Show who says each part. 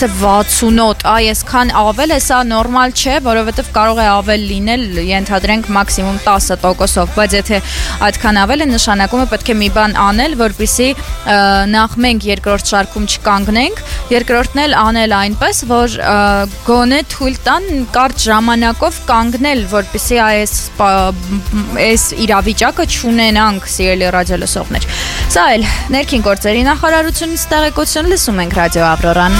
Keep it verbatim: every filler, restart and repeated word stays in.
Speaker 1: թե վաթսունոտ, այ այսքան ավել է, սա նորմալ չէ, որովհետև կարող է ավել լինել, ենթադրենք մաքսիմում տասը տոկոսով, բայց եթե այդքան ավել է, նշանակում է պետք է մի բան անել, որպեսզի նախ մենք երկրորդ շարքում չկանգնենք, երկրորդն էլ անել այնպես, որ գոնե թույլ տան կարճ ժամանակով կանգնել, որպեսզի այս այս իրավիճակը չունենանք, սիրելի ռադիոլսողներ։ Սա էլ ներքին գործերի նախարարությունից տեղեկություն, լսում ենք Ռադիո Ավրորան։